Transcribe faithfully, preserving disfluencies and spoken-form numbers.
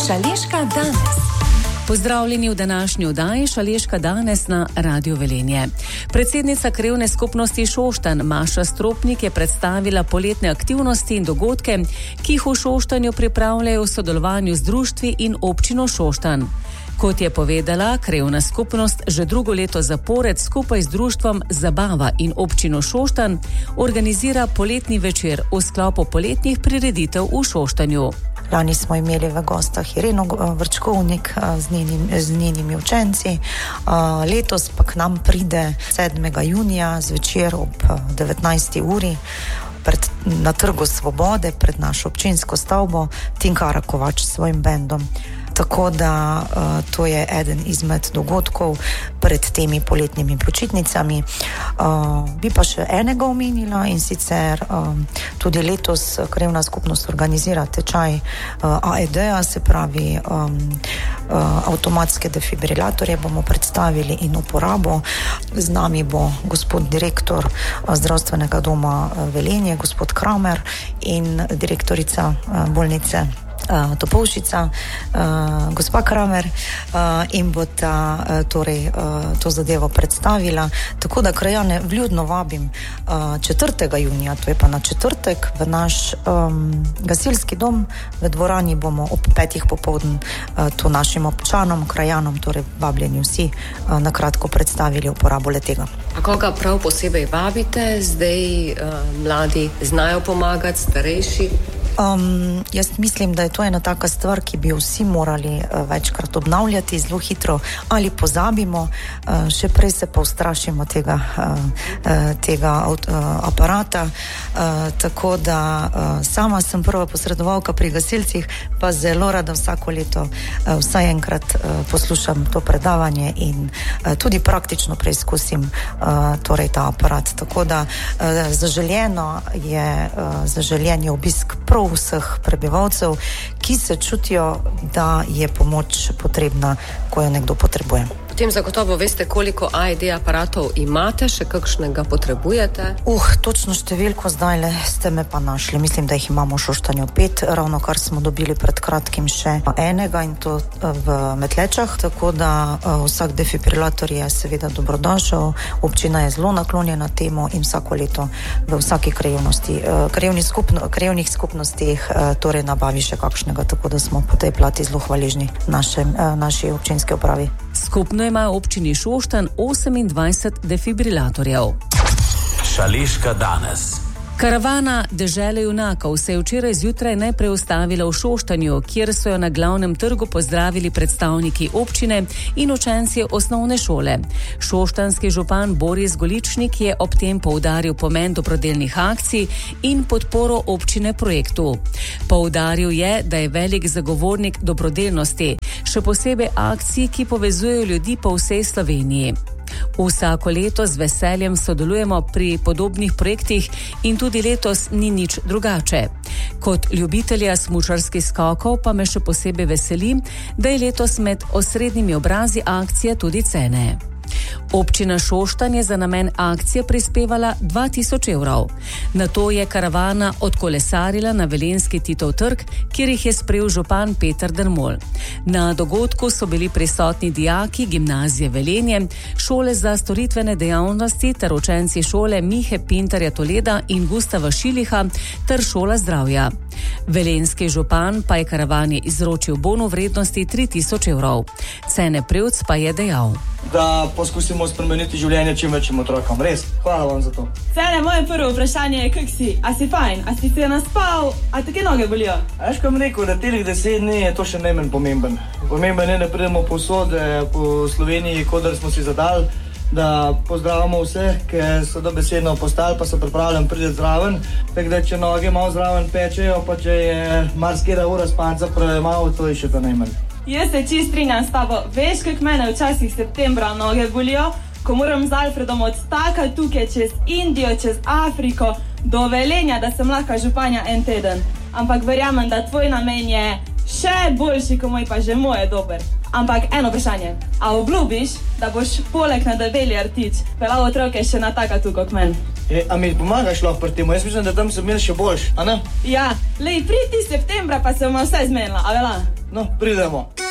Šaleška danes. Pozdravljeni v današnji oddaji Šaleška danes na Radio Velenje. Predsednica krajevne skupnosti Šoštanj Maša Stropnik je predstavila poletne aktivnosti in dogodke, ki jih v Šoštanju pripravljajo v sodelovanju z društvi in občino Šoštanj. Kot je povedala, krajevna skupnost že drugo leto zapored skupaj z društvom Zabava in občino Šoštanj organizira poletni večer v sklopu poletnih prireditev v Šoštanju. Lani smo imeli v gostah Ireno Vrčkovnik z, njenim, z njenimi učenci. Letos pa k nam pride sedmega junija zvečer ob devetnajsti uri pred, na Trgu Svobode pred našo občinsko stavbo Tinkara Kovač s svojim bendom. Tako da uh, to je eden izmed dogodkov pred temi poletnimi počitnicami. Uh, bi pa še enega omenila in sicer um, tudi letos krajevna skupnost organizira tečaj uh, A E D-a, se pravi um, uh, avtomatske defibrilatorje bomo predstavili in uporabo. Z nami bo gospod direktor uh, zdravstvenega doma uh, Velenje, gospod Kramer in direktorica uh, bolnice Uh, Topolšica, uh, gospa Kramer, uh, in bo ta uh, torej, uh, to zadevo predstavila. Tako da krajane vljudno vabim uh, četrtega junija, to je pa na četrtek, v naš um, gasilski dom. V dvorani bomo ob petih popoldan uh, to našim občanom, krajanom, torej vabljeni vsi, uh, na kratko predstavili uporabo letega. A koga prav posebej vabite? Zdaj uh, mladi znajo pomagati, starejši? Um, jaz mislim, da je to ena taka stvar, ki bi vsi morali uh, večkrat obnavljati, zelo hitro ali pozabimo, uh, še prej se pa ustrašimo tega, uh, uh, tega uh, aparata, uh, tako da uh, sama sem prva posredovalka pri gasilcih, pa zelo rada vsako leto uh, vsaj enkrat uh, poslušam to predavanje in uh, tudi praktično preizkusim uh, torej ta aparat, tako da uh, zaželjeno je uh, zaželjen je obisk prav vseh prebivalcev, ki se čutijo, da je pomoč potrebna, ko jo nekdo potrebuje. Potem zagotovo veste, koliko A E D aparatov imate, še kakšnega potrebujete? Uh, točno številko zdaj le ste me pa našli. Mislim, da jih imamo v Šoštanju pet, ravno kar smo dobili pred kratkim še enega in to v Metlečah, tako da uh, vsak defibrilator je seveda dobrodošel. Občina je zelo naklonjena temu in vsako leto v vsaki krajevnosti, uh, krajevni skupno, krajevnih skupnostih uh, torej nabavi še kakšnega, tako da smo po tej plati zelo hvaležni našem, uh, naši občinski upravi. Skupno ima v občini Šoštanj osemindvajset defibrilatorjev. Šaleška danes. Karavana Dežele junakov se je včeraj zjutraj najprej ustavila v Šoštanju, kjer so jo na glavnem trgu pozdravili predstavniki občine in učenci osnovne šole. Šoštanski župan Boris Goličnik je ob tem poudaril pomen dobrodelnih akcij in podporo občine projektu. Poudaril je, da je velik zagovornik dobrodelnosti, še posebej akcij, ki povezujejo ljudi po vsej Sloveniji. Vsako leto z veseljem sodelujemo pri podobnih projektih in tudi letos ni nič drugače. Kot ljubitelja smučarskih skokov pa me še posebej veseli, da je letos med osrednjimi obrazi akcije tudi cene. Občina Šoštanj je za namen akcije prispevala dva tisoč evrov. Nato je karavana odkolesarila na Velenjski Titov trg, kjer jih je sprejel župan Peter Dermol. Na dogodku so bili prisotni dijaki gimnazije Velenje, šole za storitvene dejavnosti ter učenci šole Mihe Pintarja Toleda in Gustava Šiliha ter šola zdravja. Velenjski župan pa je karavani izročil bon v vrednosti tri tisoč evrov. Cene Prevc pa je dejal, da poskusimo spremeniti življenje čim večjim otrokom. Res, hvala vam za to. Cene, moje prvo vprašanje je, kak si? A si fajn? A si se naspal? A take noge bolijo? Veš, kam rekel, da telih deset dni je to še najmanj pomemben. Pomemben je, da pridemo povsod po Sloveniji, kodar smo si zadali, da pozdravimo vse, ki so dobesedno postali, pa so pripravljeni priti zraven. Tako da, če noge malo zraven pečejo, pa če je marsikera ura spanca premalo, to je še to najmanj. Jaz se čist strinjam s tabo. Veš, kak mene včasih septembra noge bolijo, ko moram z Alfredom odskakati tukaj čez Indijo, čez Afriko, do Velenja, da sem lahko županja en teden. Ampak verjamem, da tvoj namen je še boljši, ko moj pa že moj je dober. Ampak eno vprašanje. A obljubiš, da boš poleg na debeli rtič pelal otroke še na taka tu kot men? E, a mi pomagaš lahko pri temu? Jaz mislim, da tam sem imel še boljš, a ne? Ja, lej, priti septembra pa se bomo vse zmenila, a vela? No, pridemo.